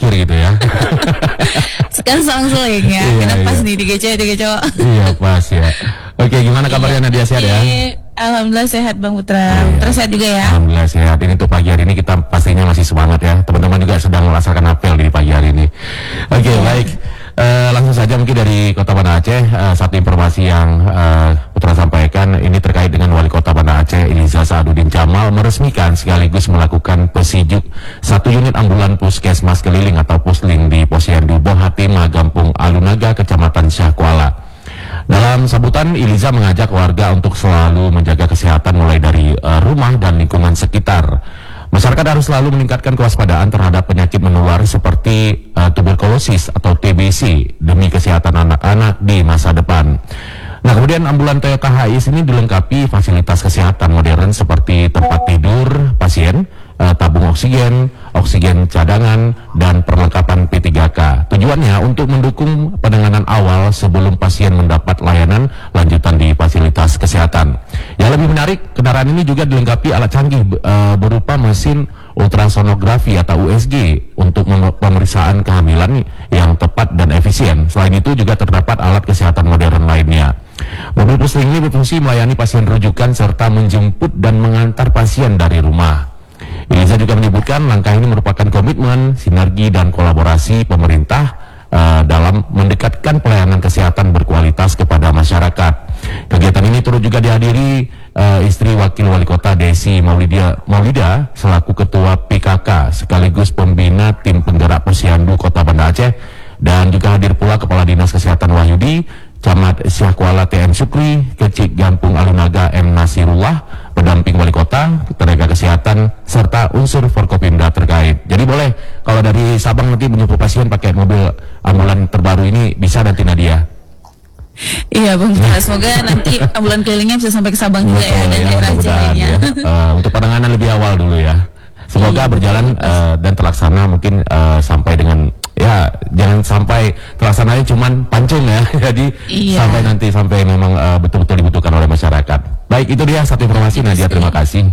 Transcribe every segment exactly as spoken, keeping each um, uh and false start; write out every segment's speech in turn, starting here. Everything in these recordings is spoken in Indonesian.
tidur gitu ya. Sekarang selang-seling ya. Iya, Kita pas iya. nih tiga cewek tiga cowok. Iya pas ya. Oke, gimana kabarnya Nadia, sehat ya? Alhamdulillah sehat Bang Putra. Iya. Terus sehat juga ya. Alhamdulillah sehat. Ini untuk pagi hari ini kita pastinya masih semangat ya. Teman-teman juga sedang melaksanakan apel di pagi hari ini. Oke, baik. Uh, langsung saja mungkin dari Kota Banda Aceh, uh, satu informasi yang uh, Putra sampaikan ini terkait dengan Wali Kota Banda Aceh Iliza Sa'adudin Jamal meresmikan sekaligus melakukan pesijuk satu unit ambulan puskesmas keliling atau pusling di Posyandu Bohatima, Gampung Alunaga, Kecamatan Syahkuala. Dalam sambutan, Iliza mengajak warga untuk selalu menjaga kesehatan mulai dari uh, rumah dan lingkungan sekitar. Masyarakat harus selalu meningkatkan kewaspadaan terhadap penyakit menular seperti uh, tuberkulosis atau T B C demi kesehatan anak-anak di masa depan. Nah, kemudian ambulan T K H I ini dilengkapi fasilitas kesehatan modern seperti tempat tidur pasien, uh, tabung oksigen, oksigen cadangan, dan perlengkapan P tiga K. Tujuannya untuk mendukung penanganan awal sebelum pasien mendapat layanan lanjutan di fasilitas kesehatan. Yang lebih menarik, kendaraan ini juga dilengkapi alat canggih uh, berupa mesin ultrasonografi atau U S G untuk pemeriksaan kehamilan yang tepat dan efisien. Selain itu juga terdapat alat kesehatan modern lainnya. Mobil pusling ini berfungsi melayani pasien rujukan serta menjemput dan mengantar pasien dari rumah. Iliza juga menyebutkan langkah ini merupakan komitmen, sinergi, dan kolaborasi pemerintah uh, dalam mendekatkan pelayanan kesehatan berkualitas kepada masyarakat. Kegiatan ini turut juga dihadiri uh, istri Wakil Wali Kota Desi Maulida, Maulida selaku Ketua P K K sekaligus pembina tim penggerak Posyandu Kota Banda Aceh, dan juga hadir pula Kepala Dinas Kesehatan Wahyudi, Camat Syahkuala T M Syukri, Kecik Gampung Alunaga M Nasirullah, pendamping wali kota, tenaga kesehatan, serta unsur Forkopimda terkait. Jadi boleh kalau dari Sabang nanti menyuruh pasien pakai mobil ambulan terbaru ini, bisa nanti Nadia. Iya Bang, semoga nanti ambulan kelilingnya bisa sampai ke Sabang juga ya, dan daerah lainnya. Ya. Uh, untuk penanganan lebih awal dulu ya. Semoga iya, berjalan uh, dan terlaksana mungkin uh, sampai dengan, ya jangan sampai terlaksananya cuman pancung ya. Jadi iya, sampai nanti sampai memang uh, betul-betul dibutuhkan oleh masyarakat. Baik, itu dia satu informasi Nadia, terima kasih.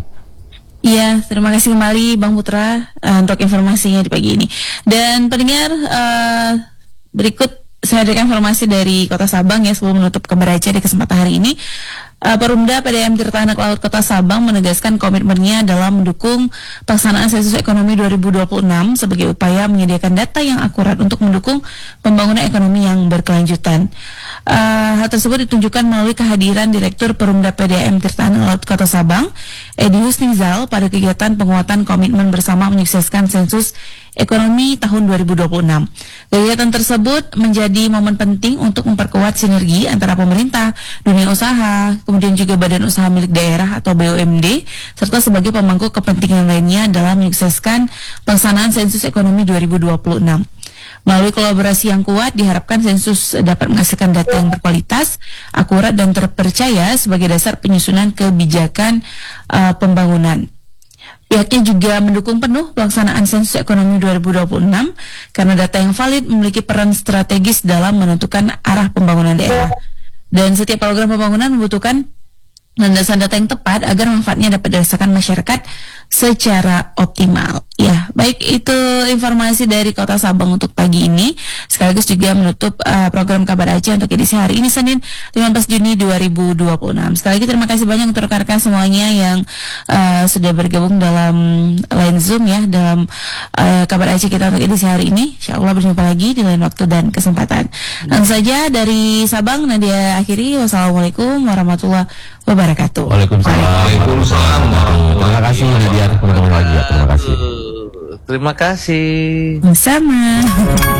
Iya, terima kasih kembali Bang Putra uh, untuk informasinya di pagi ini. Dan pendengar, uh, berikut saya berikan informasi dari Kota Sabang ya sebelum menutup kabar Aceh di kesempatan hari ini. Uh, Perumda P D M Tirta Anak Laut Kota Sabang menegaskan komitmennya dalam mendukung pelaksanaan sensus ekonomi dua ribu dua puluh enam sebagai upaya menyediakan data yang akurat untuk mendukung pembangunan ekonomi yang berkelanjutan. Uh, hal tersebut ditunjukkan melalui kehadiran Direktur Perumda P D M Tirta Anak Laut Kota Sabang, Edi Husnizal, pada kegiatan penguatan komitmen bersama menyukseskan sensus ekonomi tahun dua ribu dua puluh enam. Kegiatan tersebut menjadi momen penting untuk memperkuat sinergi antara pemerintah, dunia usaha, kemudian juga badan usaha milik daerah atau B U M D, serta sebagai pemangku kepentingan lainnya dalam menyukseskan pelaksanaan sensus ekonomi dua ribu dua puluh enam. Melalui kolaborasi yang kuat, diharapkan sensus dapat menghasilkan data yang berkualitas, akurat, dan terpercaya sebagai dasar penyusunan kebijakan uh, pembangunan. Pihaknya juga mendukung penuh pelaksanaan sensus ekonomi dua ribu dua puluh enam karena data yang valid memiliki peran strategis dalam menentukan arah pembangunan daerah. Dan setiap program pembangunan membutuhkan landasan data yang tepat agar manfaatnya dapat dirasakan masyarakat secara optimal. Ya, baik, itu informasi dari Kota Sabang untuk pagi ini. Sekaligus juga menutup uh, program Kabar Aceh untuk edisi hari ini Senin lima belas Juni dua ribu dua puluh enam. Sekali lagi terima kasih banyak untuk rekan-rekan semuanya yang uh, sudah bergabung dalam line Zoom ya, dalam uh, Kabar Aceh kita untuk edisi hari ini. Insyaallah berjumpa lagi di lain waktu dan kesempatan. Langsung saja dari Sabang, Nadia akhiri. Wassalamualaikum warahmatullahi wabarakatuh. Waalaikumsalam. Waalaikumsalam. Terima kasih Nadia, teman-teman lagi ya. Terima kasih. Terima kasih. Bersama.